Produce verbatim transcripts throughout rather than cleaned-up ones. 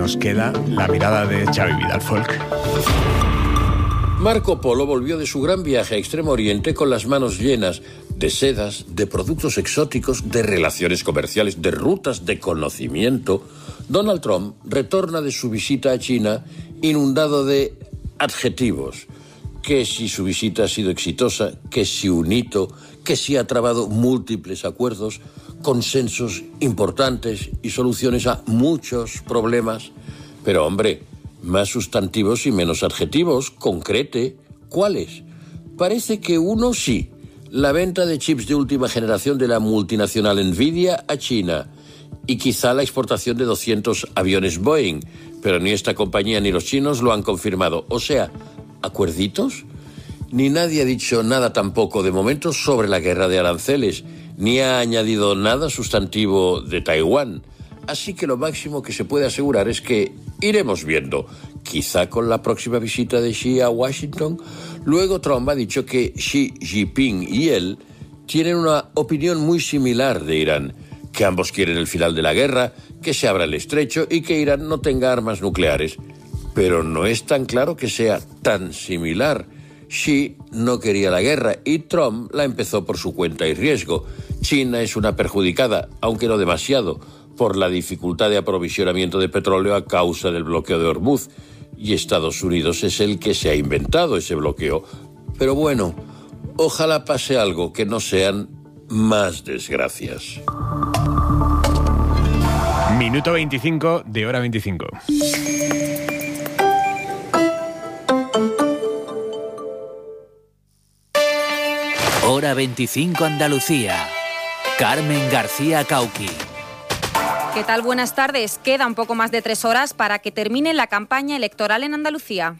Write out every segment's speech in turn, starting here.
nos queda la mirada de Xavi Vidal Folk. Marco Polo volvió de su gran viaje a Extremo Oriente con las manos llenas de sedas, de productos exóticos, de relaciones comerciales, de rutas de conocimiento. Donald Trump retorna de su visita a China inundado de adjetivos. Que si su visita ha sido exitosa, que si un hito, que si ha trabado múltiples acuerdos, consensos importantes y soluciones a muchos problemas. Pero hombre, más sustantivos y menos adjetivos, concrete. ¿Cuáles? Parece que uno sí, la venta de chips de última generación de la multinacional Nvidia a China y quizá la exportación de doscientos aviones Boeing, pero ni esta compañía ni los chinos lo han confirmado. O sea, ¿acuerditos? Ni nadie ha dicho nada tampoco de momento sobre la guerra de aranceles, ni ha añadido nada sustantivo de Taiwán. Así que lo máximo que se puede asegurar es que iremos viendo, quizá con la próxima visita de Xi a Washington. Luego Trump ha dicho que Xi Jinping y él tienen una opinión muy similar de Irán, que ambos quieren el final de la guerra, que se abra el estrecho y que Irán no tenga armas nucleares. Pero no es tan claro que sea tan similar. Xi no quería la guerra y Trump la empezó por su cuenta y riesgo. China es una perjudicada, aunque no demasiado, por la dificultad de aprovisionamiento de petróleo a causa del bloqueo de Hormuz, y Estados Unidos es el que se ha inventado ese bloqueo. Pero bueno, ojalá pase algo, que no sean más desgracias. Minuto veinticinco de hora veinticinco. Hora veinticinco Andalucía. Carmen García Cauqui. ¿Qué tal? Buenas tardes. Queda un poco más de tres horas para que termine la campaña electoral en Andalucía.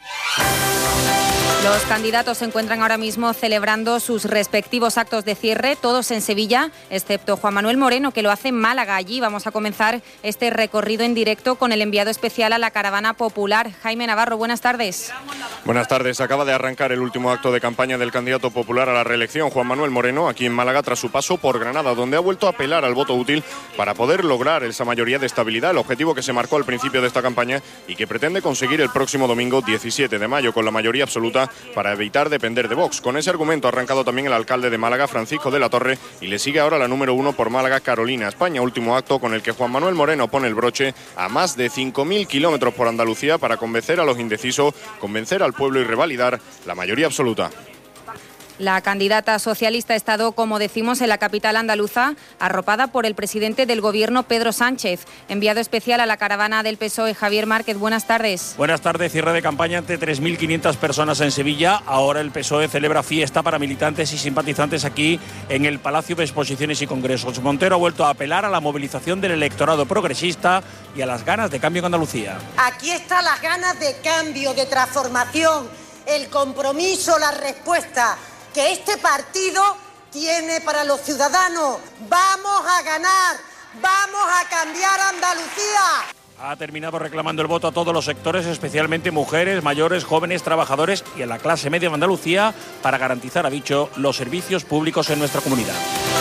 Los candidatos se encuentran ahora mismo celebrando sus respectivos actos de cierre, todos en Sevilla, excepto Juan Manuel Moreno, que lo hace en Málaga. Allí vamos a comenzar este recorrido en directo con el enviado especial a la Caravana Popular, Jaime Navarro. Buenas tardes. Buenas tardes. Acaba de arrancar el último acto de campaña del candidato popular a la reelección, Juan Manuel Moreno, aquí en Málaga, tras su paso por Granada, donde ha vuelto a apelar al voto útil para poder lograr esa mayoría de estabilidad, el objetivo que se marcó al principio de esta campaña y que pretende conseguir el próximo domingo diecisiete de mayo con la mayoría absoluta para evitar depender de Vox. Con ese argumento ha arrancado también el alcalde de Málaga, Francisco de la Torre, y le sigue ahora la número uno por Málaga, Carolina España, último acto con el que Juan Manuel Moreno pone el broche a más de cinco mil kilómetros por Andalucía para convencer a los indecisos, convencer al pueblo y revalidar la mayoría absoluta. La candidata socialista ha estado, como decimos, en la capital andaluza, arropada por el presidente del Gobierno, Pedro Sánchez. Enviado especial a la caravana del P S O E, Javier Márquez. Buenas tardes. Buenas tardes. Cierre de campaña ante tres mil quinientas personas en Sevilla. Ahora el P S O E celebra fiesta para militantes y simpatizantes aquí en el Palacio de Exposiciones y Congresos. Montero ha vuelto a apelar a la movilización del electorado progresista y a las ganas de cambio en Andalucía. Aquí están las ganas de cambio, de transformación, el compromiso, la respuesta que este partido tiene para los ciudadanos. Vamos a ganar, vamos a cambiar Andalucía. Ha terminado reclamando el voto a todos los sectores, especialmente mujeres, mayores, jóvenes, trabajadores y a la clase media de Andalucía, para garantizar, ha dicho, los servicios públicos en nuestra comunidad.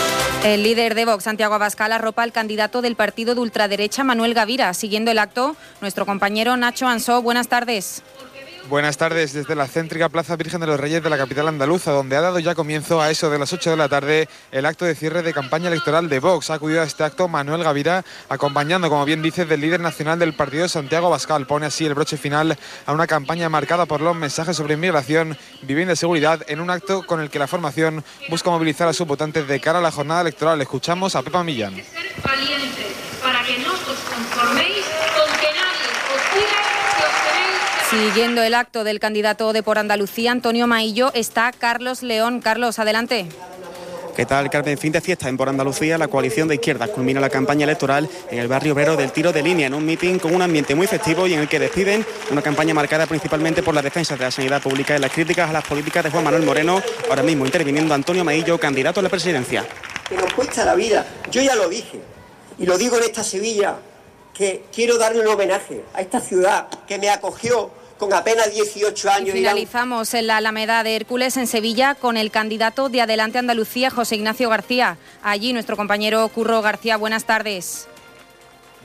El líder de Vox, Santiago Abascal, arropa al candidato del partido de ultraderecha, Manuel Gavira. Siguiendo el acto, nuestro compañero Nacho Ansó. Buenas tardes. Buenas tardes desde la céntrica Plaza Virgen de los Reyes de la capital andaluza, donde ha dado ya comienzo a eso de las ocho de la tarde el acto de cierre de campaña electoral de Vox. Ha acudido a este acto Manuel Gavira, acompañando, como bien dice, del líder nacional del partido, Santiago Abascal. Pone así el broche final a una campaña marcada por los mensajes sobre inmigración, vivienda y seguridad, en un acto con el que la formación busca movilizar a sus votantes de cara a la jornada electoral. Escuchamos a Pepa Millán. Ser valientes para que no os conforméis con que nadie os diga que os tenéis. Siguiendo el acto del candidato de Por Andalucía, Antonio Maillo, está Carlos León. Carlos, adelante. ¿Qué tal, Carmen? Fin de fiesta en Por Andalucía, la coalición de izquierdas culmina la campaña electoral en el barrio obrero del Tiro de Línea, en un mitin con un ambiente muy festivo y en el que despiden una campaña marcada principalmente por la defensa de la sanidad pública y las críticas a las políticas de Juan Manuel Moreno, ahora mismo interviniendo Antonio Maillo, candidato a la presidencia. Que nos cuesta la vida, yo ya lo dije, y lo digo en esta Sevilla, que quiero darle un homenaje a esta ciudad que me acogió con apenas dieciocho años. Y finalizamos en la Alameda de Hércules, en Sevilla, con el candidato de Adelante Andalucía, José Ignacio García. Allí nuestro compañero Curro García, buenas tardes.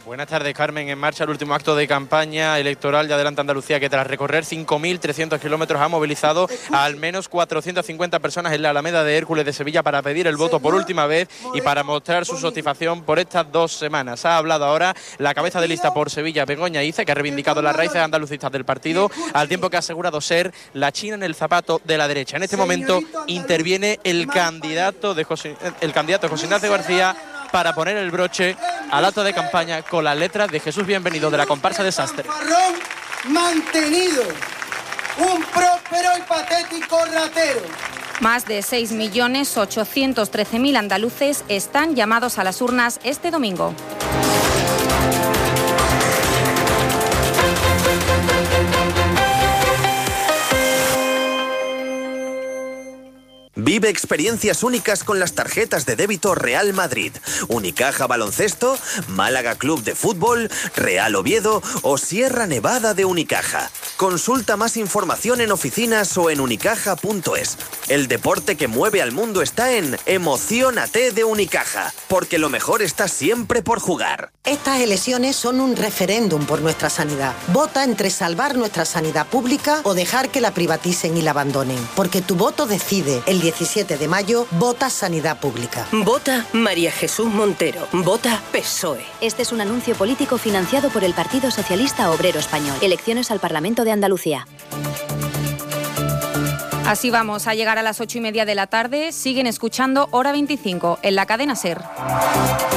Buenas tardes, Carmen. En marcha el último acto de campaña electoral de Adelante Andalucía, que tras recorrer cinco mil trescientos kilómetros ha movilizado a al menos cuatrocientas cincuenta personas en la Alameda de Hércules de Sevilla para pedir el voto por última vez y para mostrar su satisfacción por estas dos semanas. Ha hablado ahora la cabeza de lista por Sevilla, Begoña Iza, que ha reivindicado las raíces andalucistas del partido, al tiempo que ha asegurado ser la china en el zapato de la derecha. En este momento interviene el candidato de José, el candidato José Ignacio García para poner el broche al acto de campaña con las letras de Jesús Bienvenido de la comparsa Desastre. Mantenido, un próspero y patético ratero. Más de seis millones ochocientos trece mil andaluces están llamados a las urnas este domingo. Vive experiencias únicas con las tarjetas de débito Real Madrid, Unicaja Baloncesto, Málaga Club de Fútbol, Real Oviedo o Sierra Nevada de Unicaja. Consulta más información en oficinas o en unicaja punto es. El deporte que mueve al mundo está en Emociónate de Unicaja, porque lo mejor está siempre por jugar. Estas elecciones son un referéndum por nuestra sanidad. Vota entre salvar nuestra sanidad pública o dejar que la privaticen y la abandonen. Porque tu voto decide. El diecisiete de mayo, vota Sanidad Pública. Vota María Jesús Montero. Vota P S O E. Este es un anuncio político financiado por el Partido Socialista Obrero Español. Elecciones al Parlamento de Andalucía. Así vamos a llegar a las ocho y media de la tarde. Siguen escuchando Hora veinticinco en la cadena SER.